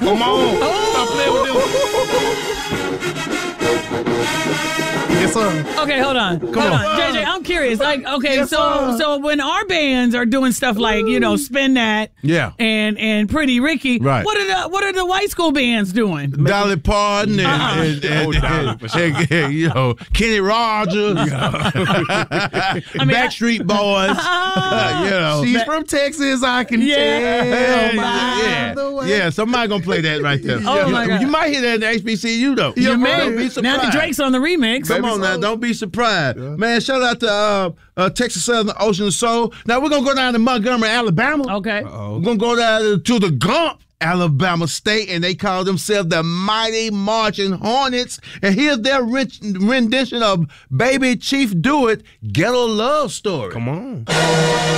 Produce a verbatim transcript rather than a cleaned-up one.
Come on. Stop playing with them. Yes, sir. Okay, hold on. Come hold on. on. J J, I'm curious. Like, okay, Yes, so sir. so when our bands are doing stuff like, you know, Spin That Yeah. and and Pretty Ricky, Right. what are the what are the white school bands doing? Dolly Parton and, Uh-uh. and, and, Oh, Dolly, and- for sure. and- and, you know, Kenny Rogers, Backstreet Boys. you know, She's from Texas, I can Yeah. tell. yeah, by yeah, the way. yeah. Somebody gonna play that right there. Oh, you, my God. you might hear that in the H B C U though. You Don't may. be Now surprised. that Drake's on the remix. Come on now, don't be surprised. Man, shout out to uh, uh, Texas Southern Ocean Soul. Now we're going to go down to Montgomery, Alabama. Okay. We're going to go down to the Gump, Alabama State, and they call themselves the Mighty Marching Hornets. And here's their rich rendition of Baby Chief Do It, Ghetto Love Story. Come on.